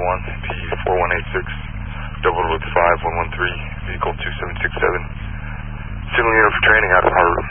P4186, double with 5113, vehicle 2767. Signal unit for training out of Harbor.